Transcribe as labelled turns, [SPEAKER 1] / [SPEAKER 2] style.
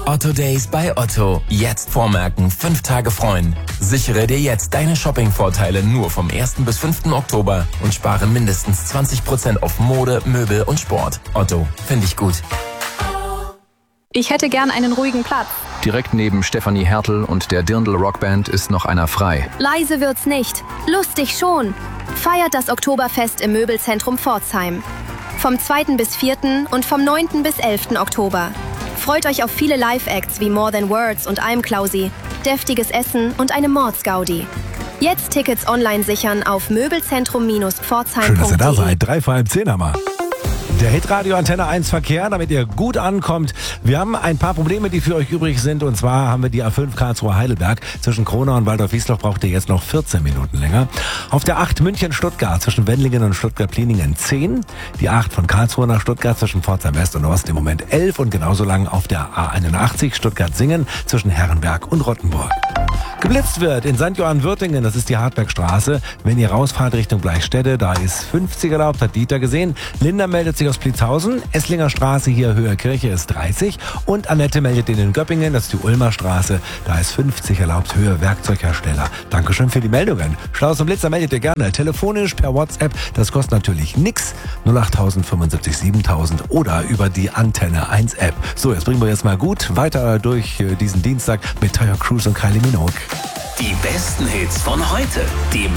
[SPEAKER 1] Otto Days bei Otto. Jetzt vormerken, 5 Tage freuen. Sichere dir jetzt deine Shopping-Vorteile nur vom 1. bis 5. Oktober und spare mindestens 20% auf Mode, Möbel und Sport. Otto, finde ich gut.
[SPEAKER 2] Ich hätte gern einen ruhigen Platz.
[SPEAKER 3] Direkt neben Stefanie Hertel und der Dirndl Rockband ist noch einer frei.
[SPEAKER 4] Leise wird's nicht, lustig schon. Feiert das Oktoberfest im Möbelzentrum Pforzheim. Vom 2. bis 4. und vom 9. bis 11. Oktober. Freut euch auf viele Live-Acts wie More Than Words und Almklausi, deftiges Essen und eine Mordsgaudi. Jetzt Tickets online sichern auf möbelzentrum-pforzheim.de.
[SPEAKER 5] Schön, dass ihr da seid. 3 vor halb 10 haben wir. Der Hitradio Antenne 1 Verkehr, damit ihr gut ankommt. Wir haben ein paar Probleme, die für euch übrig sind. Und zwar haben wir die A5 Karlsruhe Heidelberg. Zwischen Kronau und Waldorf-Wiesloch braucht ihr jetzt noch 14 Minuten länger. Auf der 8 München-Stuttgart zwischen Wendlingen und Stuttgart-Pliningen 10. Die 8 von Karlsruhe nach Stuttgart zwischen Pforzheim West und Ost im Moment 11. Und genauso lang auf der A81 Stuttgart-Singen zwischen Herrenberg und Rottenburg. Geblitzt wird in St. Johann-Würtingen, das ist die Hartbergstraße. Wenn ihr rausfahrt Richtung Bleichstätte, da ist 50 erlaubt, hat Dieter gesehen. Linda meldet sich aus Pliezhausen. Esslinger Straße hier Höhe Kirche ist 30. Und Annette meldet in Göppingen, das ist die Ulmer Straße. Da ist 50 erlaubt, Höhe Werkzeughersteller. Dankeschön für die Meldungen. Schlaus und Blitzer meldet ihr gerne telefonisch per WhatsApp. Das kostet natürlich nix. 08000 75 7000 oder über die Antenne 1 App. So, jetzt bringen wir jetzt mal gut weiter durch diesen Dienstag mit Tyre Cruise und Kylie Minogue.
[SPEAKER 6] Die besten Hits von heute. Die